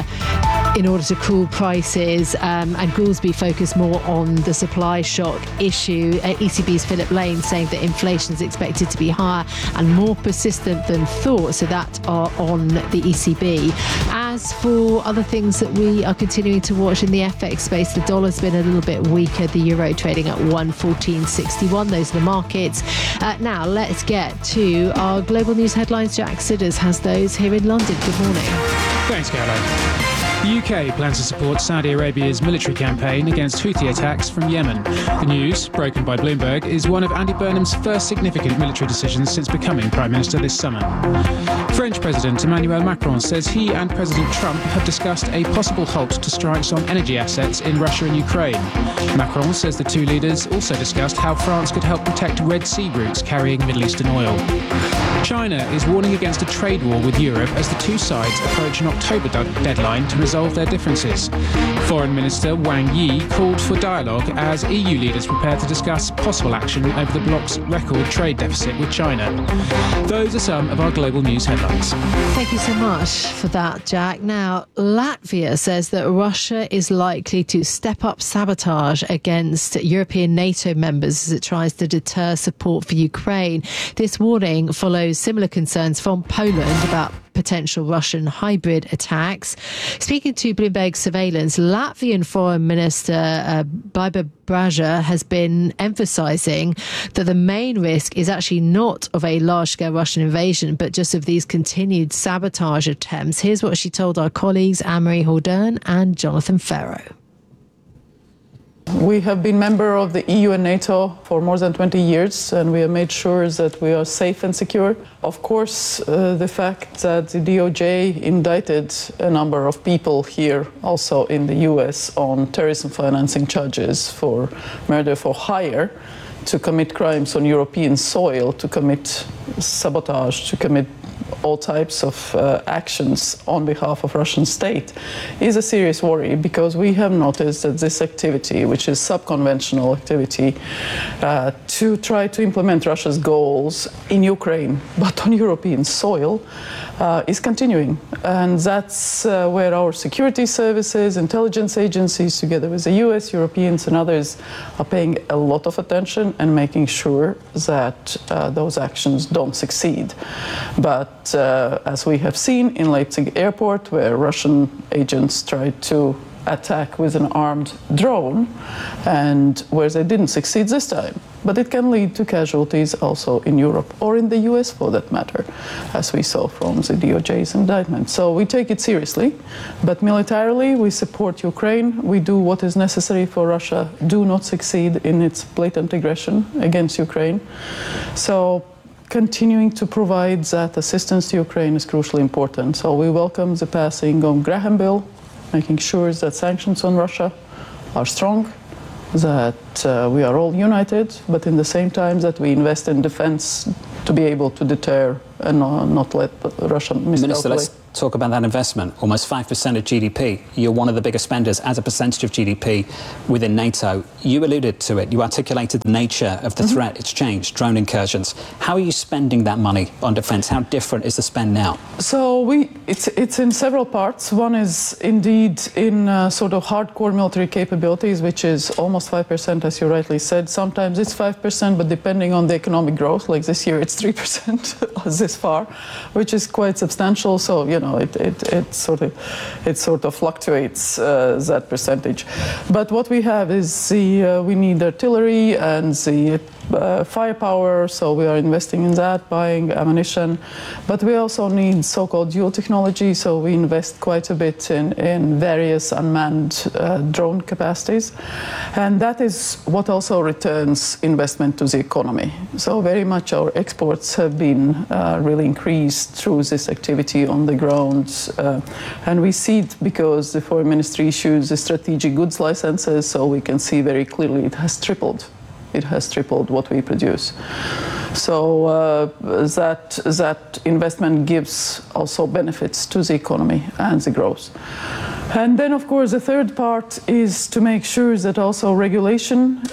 in order to cool prices, and Goolsbee focused more on the supply shock issue. ECB's Philip Lane saying that inflation is expected to be higher and more persistent than thought, so that are on the ECB. As for other things that we are continuing to watch in the FX space, the dollar's been a little bit weaker, the euro trading at 114.61. Those are the markets. Now let's get to our global news headlines. Jack Sidders has those here in London. Good morning. Thanks, Caroline. The UK plans to support Saudi Arabia's military campaign against Houthi attacks from Yemen. The news, broken by Bloomberg, is one of Andy Burnham's first significant military decisions since becoming Prime Minister this summer. French President Emmanuel Macron says he and President Trump have discussed a possible halt to strikes on energy assets in Russia and Ukraine. Macron says the two leaders also discussed how France could help protect Red Sea routes carrying Middle Eastern oil. China is warning against a trade war with Europe as the two sides approach an October deadline to resolve their differences. Foreign Minister Wang Yi called for dialogue as EU leaders prepare to discuss possible action over the bloc's record trade deficit with China. Those are some of our global news headlines. Thank you so much for that, Jack. Now, Latvia says that Russia is likely to step up sabotage against European NATO members as it tries to deter support for Ukraine. This warning follows similar concerns from Poland about potential Russian hybrid attacks. Speaking to Bloomberg Surveillance, Latvian Foreign Minister Baiba Braža has been emphasising that the main risk is actually not of a large-scale Russian invasion, but just of these continued sabotage attempts. Here's what she told our colleagues Anne-Marie Hordern and Jonathan Ferro. We have been member of the EU and NATO for more than 20 years, and we have made sure that we are safe and secure. Of course, the fact that the DOJ indicted a number of people here, also in the US, on terrorism financing charges for murder for hire, to commit crimes on European soil, to commit sabotage, to commit all types of actions on behalf of Russian state is a serious worry, because we have noticed that this activity, which is subconventional activity, to try to implement Russia's goals in Ukraine, but on European soil, is continuing. And that's where our security services, intelligence agencies, together with the US, Europeans and others, are paying a lot of attention and making sure that those actions don't succeed. But as we have seen in Leipzig airport, where Russian agents tried to attack with an armed drone, and where they didn't succeed this time. But it can lead to casualties also in Europe, or in the US for that matter, as we saw from the DOJ's indictment. So we take it seriously, but militarily we support Ukraine. We do what is necessary for Russia do not succeed in its blatant aggression against Ukraine. So continuing to provide that assistance to Ukraine is crucially important. So we welcome the passing of Graham Bill, making sure that sanctions on Russia are strong, that we are all united, but in the same time that we invest in defense to be able to deter and not let Russia miscalculate. Minister, let's talk about that investment. Almost 5% of GDP. You're one of the biggest spenders as a percentage of GDP within NATO. You alluded to it. You articulated the nature of the threat. It's changed, drone incursions. How are you spending that money on defense? How different is the spend now? So it's in several parts. One is indeed in sort of hardcore military capabilities, which is almost 5%, as you rightly said. Sometimes it's 5%, but depending on the economic growth, like this year it's 3% this far, which is quite substantial. So, you know, it sort of fluctuates that percentage. But what we have is we need artillery and the firepower, so we are investing in that, buying ammunition. But we also need so-called dual technology, so we invest quite a bit in various unmanned drone capacities. And that is what also returns investment to the economy. So very much our exports have been really increased through this activity on the ground. And we see it because the Foreign Ministry issues the strategic goods licenses, so we can see very clearly it has tripled. It has tripled what we produce. So that investment gives also benefits to the economy and the growth. And then, of course, the third part is to make sure that also regulation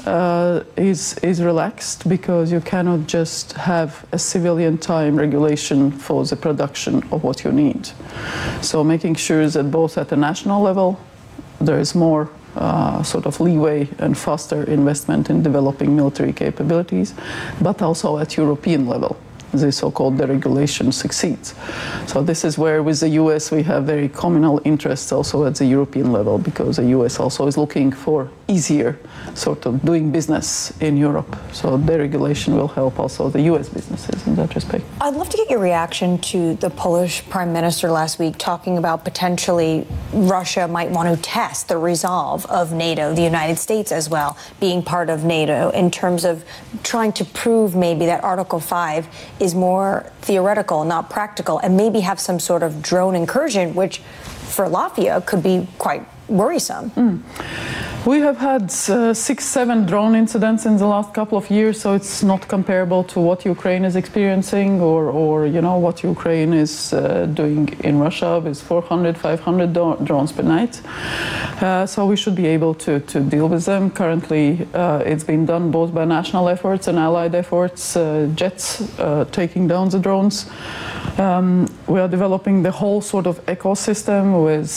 is relaxed, because you cannot just have a civilian time regulation for the production of what you need. So making sure that both at the national level there is more sort of leeway and faster investment in developing military capabilities, but also at European level, the so-called deregulation succeeds. So this is where with the US we have very communal interests also at the European level, because the US also is looking for easier sort of doing business in Europe. So deregulation will help also the US businesses in that respect. I'd love to get your reaction to the Polish Prime Minister last week talking about potentially Russia might want to test the resolve of NATO, the United States as well, being part of NATO, in terms of trying to prove maybe that Article 5 is more theoretical, not practical, and maybe have some sort of drone incursion, which for Latvia could be quite worrisome. We have had 6-7 drone incidents in the last couple of years, so it's not comparable to what Ukraine is experiencing or you know, what Ukraine is doing in Russia with 400-500 drones per night. So we should be able to deal with them. Currently, it's been done both by national efforts and allied efforts, jets taking down the drones. We are developing the whole sort of ecosystem with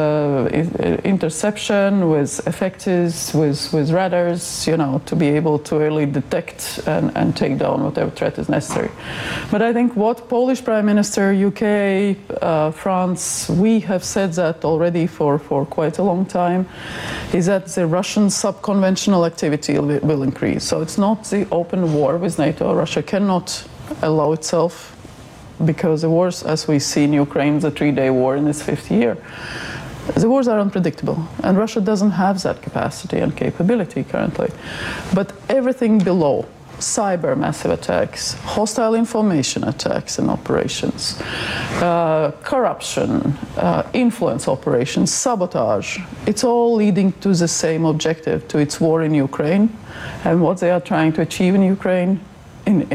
interception, with effectors, with radars, you know, to be able to early detect and take down whatever threat is necessary. But I think what Polish Prime Minister, UK, France, we have said that already for quite a long time, is that the Russian subconventional activity will increase. So it's not the open war with NATO. Russia cannot allow itself, because the wars, as we see in Ukraine, the 3-day war in its 5th year, The wars are unpredictable, and Russia doesn't have that capacity and capability currently. But everything below, cyber massive attacks, hostile information attacks and operations, corruption, influence operations, sabotage, it's all leading to the same objective, to its war in Ukraine, and what they are trying to achieve in Ukraine, in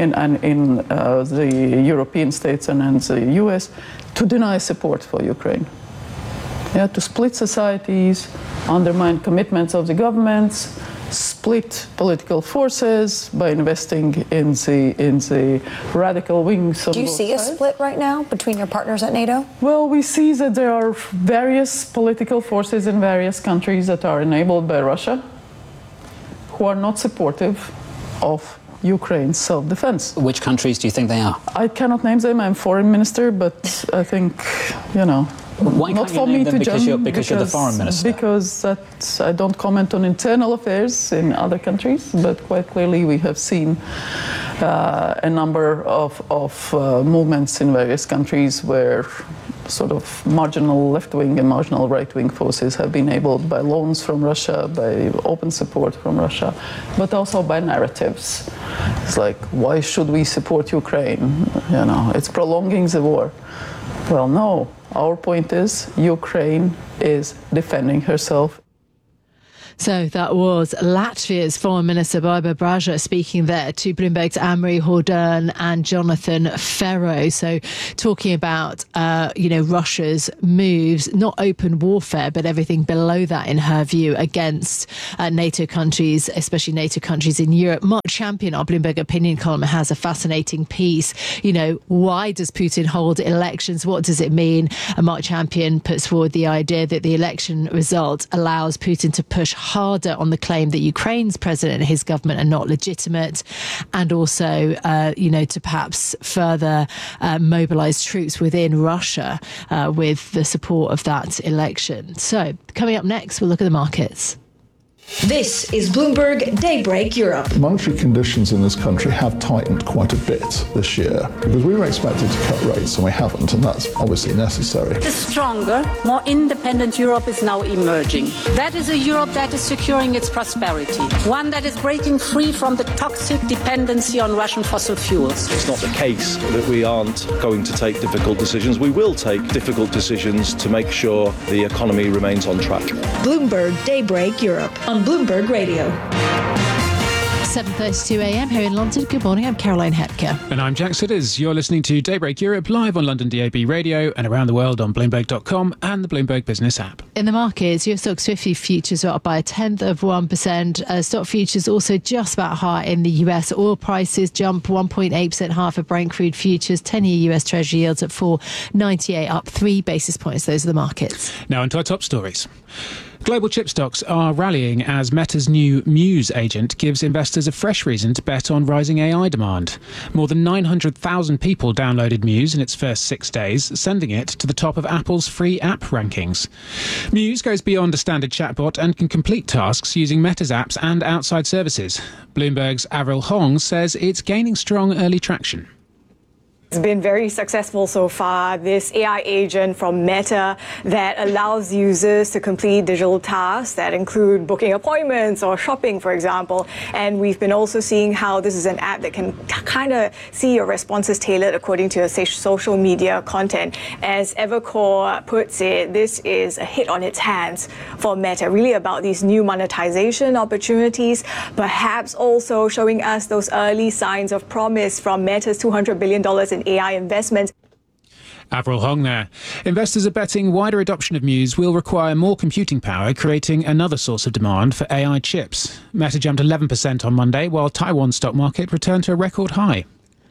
the European states and in the US, to deny support for Ukraine. Yeah, to split societies, undermine commitments of the governments, split political forces by investing in the radical wings of Do you both see a sides. split right now between your partners at NATO? Well, we see that there are various political forces in various countries that are enabled by Russia who are not supportive of Ukraine's self-defense. Which countries do you think they are? I cannot name them. I'm foreign minister, but I think, Why not can't for you name me them? to Because judge you're the foreign minister. Because I don't comment on internal affairs in other countries, but quite clearly we have seen a number of movements in various countries where sort of marginal left-wing and marginal right-wing forces have been enabled by loans from Russia, by open support from Russia, but also by narratives. It's like, why should we support Ukraine? It's prolonging the war. Well, no. Our point is Ukraine is defending herself. So that was Latvia's Foreign Minister Baiba Braža speaking there to Bloomberg's Anne-Marie Hordern and Jonathan Ferro. So talking about, Russia's moves, not open warfare, but everything below that, in her view, against NATO countries, especially NATO countries in Europe. Mark Champion, our Bloomberg opinion column, has a fascinating piece. Why does Putin hold elections? What does it mean? And Mark Champion puts forward the idea that the election result allows Putin to push harder on the claim that Ukraine's president and his government are not legitimate, and also, to perhaps further mobilise troops within Russia with the support of that election. So, coming up next, we'll look at the markets. This is Bloomberg Daybreak Europe. Monetary conditions in this country have tightened quite a bit this year because we were expected to cut rates and we haven't, and that's obviously necessary. A stronger, more independent Europe is now emerging. That is a Europe that is securing its prosperity, one that is breaking free from the toxic dependency on Russian fossil fuels. It's not the case that we aren't going to take difficult decisions. We will take difficult decisions to make sure the economy remains on track. Bloomberg Daybreak Europe on Bloomberg Radio. 7:32 a.m. here in London. Good morning, I'm Caroline Hepker. And I'm Jack Sidders. You're listening to Daybreak Europe live on London DAB Radio and around the world on Bloomberg.com and the Bloomberg Business app. In the markets, US Stoxx 50 futures are up by 0.1%. Stock futures also just about high in the US. Oil prices jump 1.8% higher for Brent crude futures. 10-year US Treasury yields at 4.98, up 3 basis points. Those are the markets. Now onto our top stories. Global chip stocks are rallying as Meta's new Muse agent gives investors a fresh reason to bet on rising AI demand. More than 900,000 people downloaded Muse in its first 6 days, sending it to the top of Apple's free app rankings. Muse goes beyond a standard chatbot and can complete tasks using Meta's apps and outside services. Bloomberg's Avril Hong says it's gaining strong early traction. It's been very successful so far, this AI agent from Meta that allows users to complete digital tasks that include booking appointments or shopping, for example. And we've been also seeing how this is an app that can kind of see your responses tailored according to your social media content. As Evercore puts it, this is a hit on its hands for Meta, really about these new monetization opportunities, perhaps also showing us those early signs of promise from Meta's $200 billion in AI investments. Avril Hong there. Investors are betting wider adoption of Muse will require more computing power, creating another source of demand for AI chips. Meta jumped 11% on Monday, while Taiwan's stock market returned to a record high.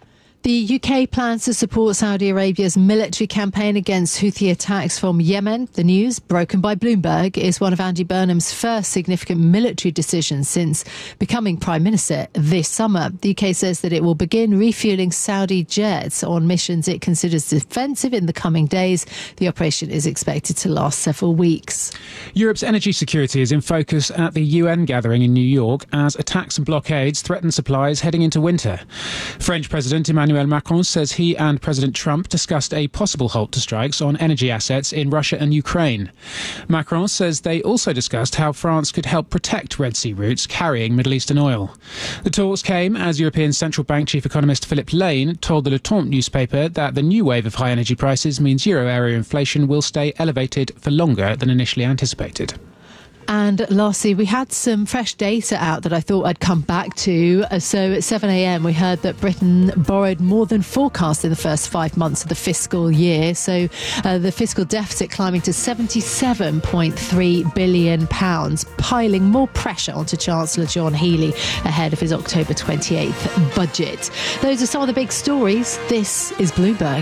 The UK plans to support Saudi Arabia's military campaign against Houthi attacks from Yemen. The news, broken by Bloomberg, is one of Andy Burnham's first significant military decisions since becoming Prime Minister this summer. The UK says that it will begin refuelling Saudi jets on missions it considers defensive in the coming days. The operation is expected to last several weeks. Europe's energy security is in focus at the UN gathering in New York as attacks and blockades threaten supplies heading into winter. French President Emmanuel Emmanuel Macron says he and President Trump discussed a possible halt to strikes on energy assets in Russia and Ukraine. Macron says they also discussed how France could help protect Red Sea routes carrying Middle Eastern oil. The talks came as European Central Bank chief economist Philippe Lane told the Le Temps newspaper that the new wave of high energy prices means euro area inflation will stay elevated for longer than initially anticipated. And lastly, we had some fresh data out that I thought I'd come back to. So at 7 a.m, we heard that Britain borrowed more than forecast in the first 5 months of the fiscal year. So the fiscal deficit climbing to £77.3 billion, piling more pressure onto Chancellor John Healey ahead of his October 28th budget. Those are some of the big stories. This is Bloomberg.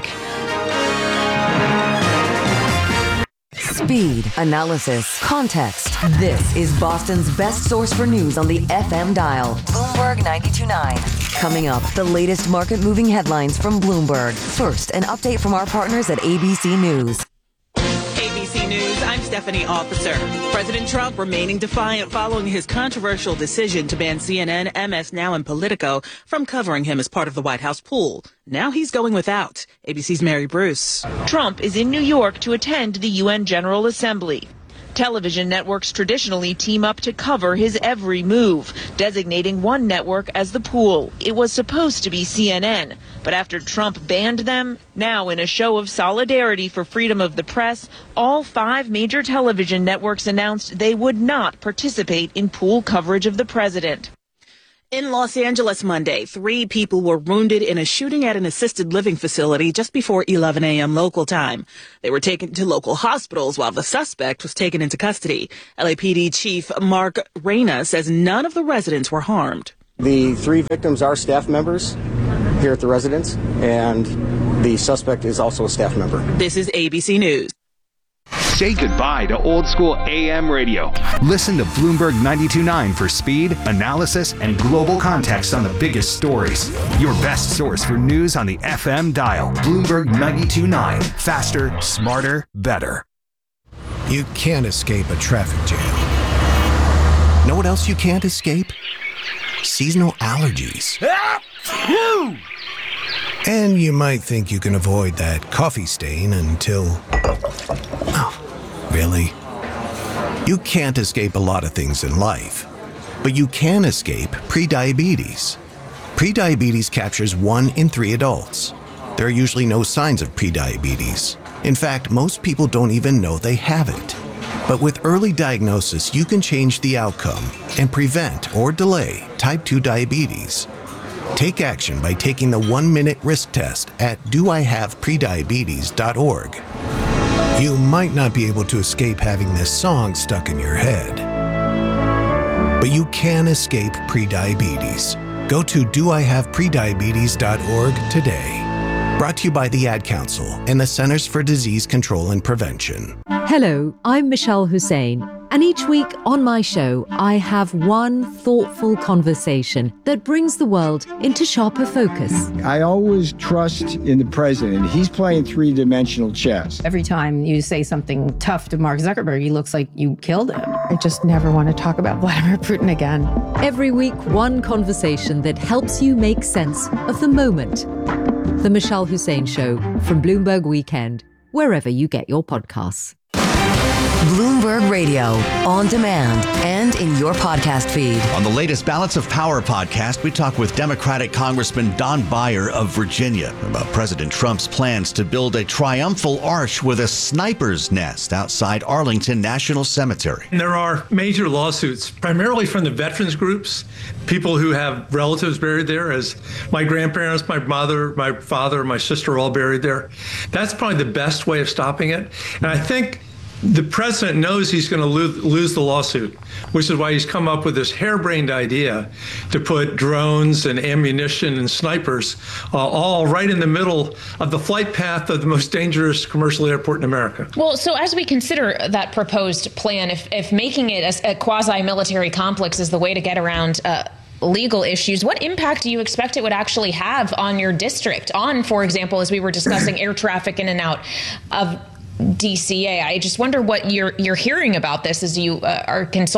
Speed, analysis, context. This is Boston's best source for news on the FM dial. Bloomberg 92.9. Coming up, the latest market-moving headlines from Bloomberg. First, an update from our partners at ABC News. ABC News, I'm Stephanie Officer. President Trump remaining defiant following his controversial decision to ban CNN, MS Now, and Politico from covering him as part of the White House pool. Now he's going without. ABC's Mary Bruce. Trump is in New York to attend the UN General Assembly. Television networks traditionally team up to cover his every move, designating one network as the pool. It was supposed to be CNN, but after Trump banned them, now in a show of solidarity for freedom of the press, all 5 major television networks announced they would not participate in pool coverage of the president. In Los Angeles Monday, 3 people were wounded in a shooting at an assisted living facility just before 11 a.m. local time. They were taken to local hospitals while the suspect was taken into custody. LAPD Chief Mark Reyna says none of the residents were harmed. The 3 victims are staff members here at the residence, and the suspect is also a staff member. This is ABC News. Say goodbye to old school AM radio. Listen to Bloomberg 92.9 for speed, analysis, and global context on the biggest stories. Your best source for news on the FM dial. Bloomberg 92.9. Faster, smarter, better. You can't escape a traffic jam. Know what else you can't escape? Seasonal allergies. And you might think you can avoid that coffee stain until... Oh, really? You can't escape a lot of things in life, but you can escape prediabetes. Prediabetes captures 1 in 3 adults. There are usually no signs of prediabetes. In fact, most people don't even know they have it. But with early diagnosis, you can change the outcome and prevent or delay type 2 diabetes. Take action by taking the 1-minute risk test at doihaveprediabetes.org. You might not be able to escape having this song stuck in your head, but you can escape prediabetes. Go to doihaveprediabetes.org today. Brought to you by the Ad Council and the Centers for Disease Control and Prevention. Hello, I'm Michelle Hussein, and each week on my show, I have one thoughtful conversation that brings the world into sharper focus. I always trust in the president. He's playing 3-dimensional chess. Every time you say something tough to Mark Zuckerberg, he looks like you killed him. I just never want to talk about Vladimir Putin again. Every week, one conversation that helps you make sense of the moment. The Michelle Hussein Show from Bloomberg Weekend, wherever you get your podcasts. Bloomberg Radio, on demand and in your podcast feed. On the latest Balance of Power podcast, we talk with Democratic Congressman Don Beyer of Virginia about President Trump's plans to build a triumphal arch with a sniper's nest outside Arlington National Cemetery. There are major lawsuits, primarily from the veterans groups, people who have relatives buried there, as my grandparents, my mother, my father, my sister all buried there. That's probably the best way of stopping it. And I think the president knows he's going to lose the lawsuit, which is why he's come up with this harebrained idea to put drones and ammunition and snipers all right in the middle of the flight path of the most dangerous commercial airport in America. Well, so as we consider that proposed plan, if making it a quasi-military complex is the way to get around legal issues, what impact do you expect it would actually have on your district, on, for example, as we were discussing, air traffic in and out of DCA? I just wonder what you're hearing about this as you are consulted.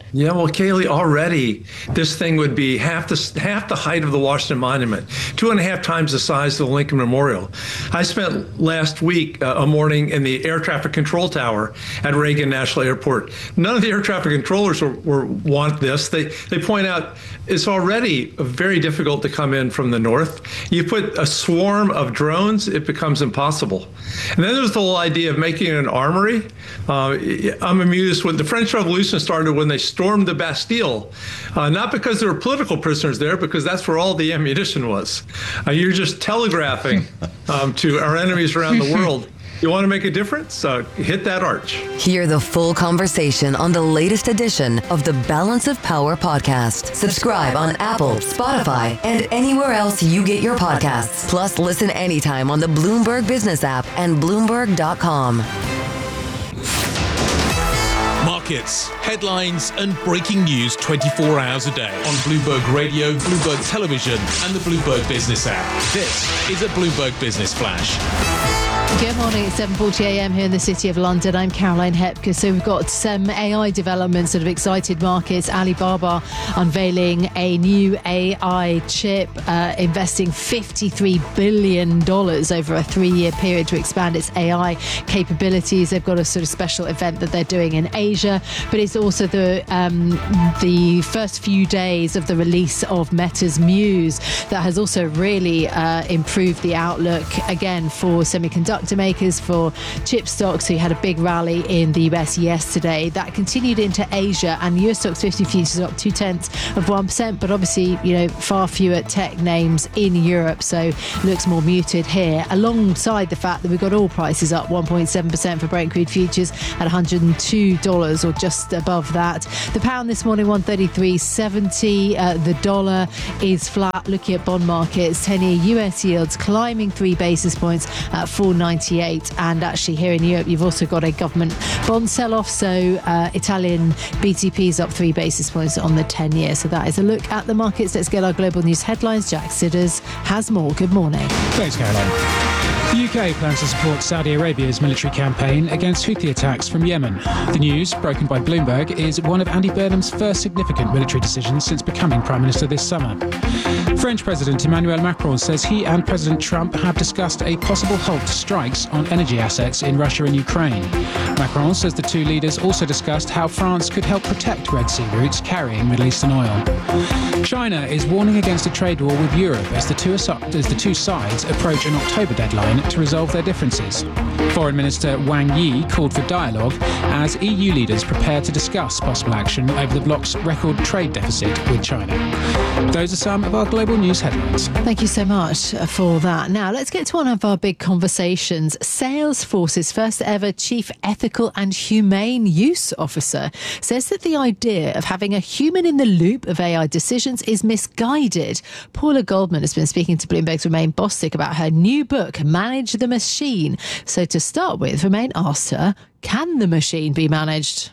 Yeah, well, Kaylee, already this thing would be half the height of the Washington Monument, 2.5 times the size of the Lincoln Memorial. I spent last week a morning in the air traffic control tower at Reagan National Airport. None of the air traffic controllers want this. They point out it's already very difficult to come in from the north. You put a swarm of drones, it becomes impossible. And then there's the whole idea of making it an armory. I'm amused when the French Revolution started when they stormed the Bastille, not because there were political prisoners there, because that's where all the ammunition was. You're just telegraphing to our enemies around the world. You want to make a difference? Hit that arch. Hear the full conversation on the latest edition of the Balance of Power podcast. Subscribe on Apple, Spotify, and anywhere else you get your podcasts. Plus, listen anytime on the Bloomberg Business app and Bloomberg.com. Markets, headlines, and breaking news 24 hours a day on Bloomberg Radio, Bloomberg Television, and the Bloomberg Business app. This is a Bloomberg Business Flash. Good morning, it's 7:40 a.m. here in the City of London. I'm Caroline Hepker. So we've got some AI developments that have excited markets. Alibaba unveiling a new AI chip, investing $53 billion over a 3-year period to expand its AI capabilities. They've got a sort of special event that they're doing in Asia, but it's also the first few days of the release of Meta's Muse that has also really improved the outlook again for semiconductor makers, for chip stocks, who had a big rally in the US yesterday. That continued into Asia, and US stocks 50 futures up 0.2%, but obviously, far fewer tech names in Europe, so looks more muted here, alongside the fact that we've got oil prices up 1.7% for Brent crude futures at $102 or just above that. The pound this morning 133.70. The dollar is flat. Looking at bond markets, 10-year US yields climbing 3 basis points at 4.98, and actually here in Europe you've also got a government bond sell-off, so Italian BTP is up 3 basis points on the 10-year. So that is a look at the markets. Let's get our global news headlines. Jack Sidders has more. Good morning. Thanks, Caroline. The UK plans to support Saudi Arabia's military campaign against Houthi attacks from Yemen. The news, broken by Bloomberg, is one of Andy Burnham's first significant military decisions since becoming Prime Minister this summer. French President Emmanuel Macron says he and President Trump have discussed a possible halt to strikes on energy assets in Russia and Ukraine. Macron says the two leaders also discussed how France could help protect Red Sea routes carrying Middle Eastern oil. China is warning against a trade war with Europe as the two sides approach an October deadline to resolve their differences. Foreign Minister Wang Yi called for dialogue as EU leaders prepare to discuss possible action over the bloc's record trade deficit with China. Those are some of our global news headlines. Thank you so much for that. Now, let's get to one of our big conversations. Salesforce's first ever Chief Ethical and Humane Use Officer says that the idea of having a human in the loop of AI decisions is misguided. Paula Goldman has been speaking to Bloomberg's Romaine Bostick about her new book, Manage the Machine. So to start with, Romaine asked her, can the machine be managed?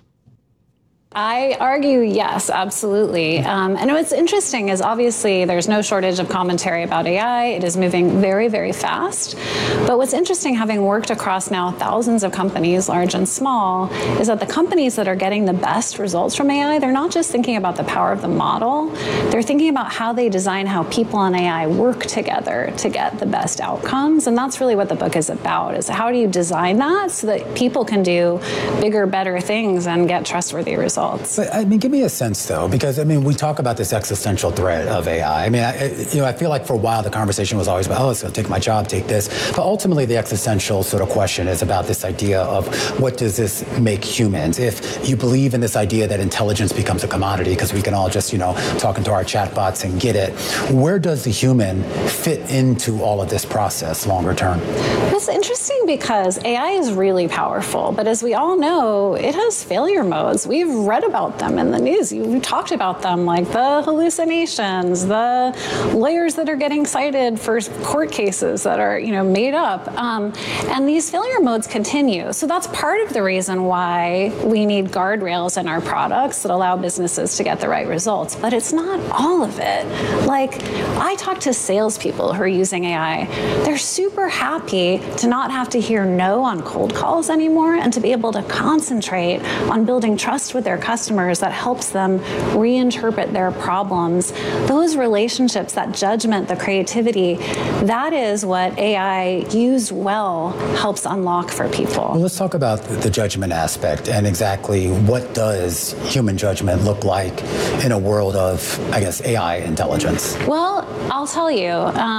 I argue yes, absolutely. And what's interesting is obviously there's no shortage of commentary about AI. It is moving very, very fast. But what's interesting, having worked across now thousands of companies, large and small, is that the companies that are getting the best results from AI, they're not just thinking about the power of the model. They're thinking about how they design how people and AI work together to get the best outcomes. And that's really what the book is about, is how do you design that so that people can do bigger, better things and get trustworthy results. But, give me a sense, though, because, we talk about this existential threat of AI. I feel like for a while the conversation was always about, it's going to take my job, take this. But ultimately, the existential sort of question is about this idea of what does this make humans? If you believe in this idea that intelligence becomes a commodity, because we can all just, talk into our chatbots and get it, where does the human fit into all of this process longer term? It's interesting because AI is really powerful, but as we all know, it has failure modes. We've read about them in the news. We talked about them, like the hallucinations, the lawyers that are getting cited for court cases that are, made up. And these failure modes continue. So that's part of the reason why we need guardrails in our products that allow businesses to get the right results. But it's not all of it. I talk to salespeople who are using AI. They're super happy to not have to to hear no on cold calls anymore and to be able to concentrate on building trust with their customers that helps them reinterpret their problems. Those relationships, that judgment, the creativity, that is what AI used well helps unlock for people. Well, let's talk about the judgment aspect and exactly what does human judgment look like in a world of, I guess, AI intelligence? Well, I'll tell you,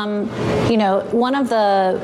one of the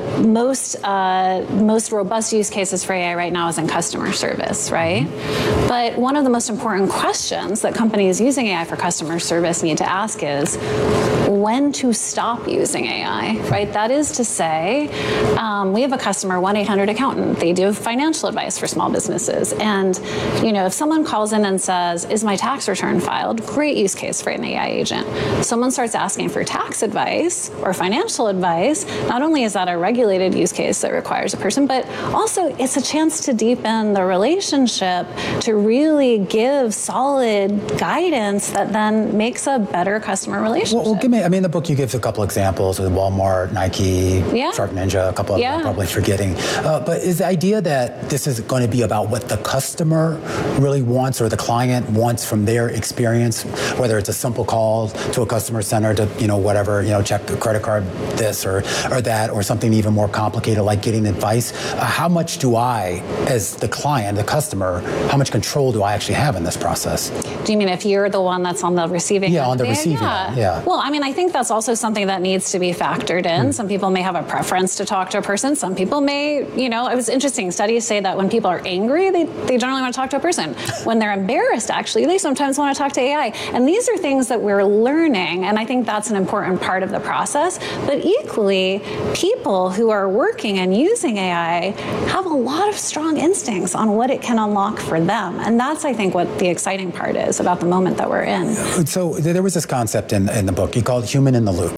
most robust use cases for AI right now is in customer service, right? Mm-hmm. But one of the most important questions that companies using AI for customer service need to ask is when to stop using AI, right? That is to say, we have a customer, 1-800-ACCOUNTANT. They do financial advice for small businesses. And, if someone calls in and says, is my tax return filed? Great use case for an AI agent. Someone starts asking for tax advice or financial advice. Not only is that a regulated use case that requires a person, but also it's a chance to deepen the relationship, to really give solid guidance that then makes a better customer relationship. Well, in the book you give a couple examples with Walmart, Nike, Shark Ninja, a couple of them I'm probably forgetting. But is the idea that this is going to be about what the customer really wants or the client wants from their experience, whether it's a simple call to a customer center to, check the credit card, this or that, or something even more complicated like getting advice? How much do I, as the client, the customer, how much control do I actually have in this process? Do you mean if you're the one that's on the receiving end? Yeah, on the receiving end, yeah. Well, I think that's also something that needs to be factored in. Some people may have a preference to talk to a person. Some people may, it was interesting. Studies say that when people are angry, they generally want to talk to a person. When they're embarrassed, actually, they sometimes want to talk to AI. And these are things that we're learning, and I think that's an important part of the process. But equally, people who are working and using AI have a lot of strong instincts on what it can unlock for them. And that's, I think, what the exciting part is about the moment that we're in. So there was this concept in the book you called human in the loop.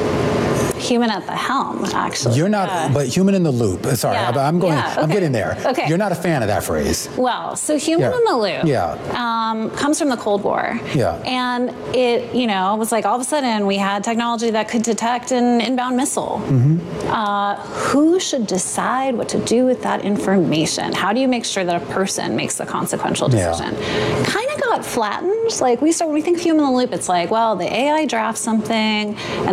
Human at the helm, actually. You're not, but human in the loop. Sorry, I'm getting there. Okay. You're not a fan of that phrase. Well, so human in the loop comes from the Cold War. Yeah. And it, was like all of a sudden we had technology that could detect an inbound missile. Mm-hmm. Who should decide what to do with that information? How do you make sure that a person makes the consequential decision? Kind of got flattened. Like when we think of human in the loop, it's like, well, the AI drafts something and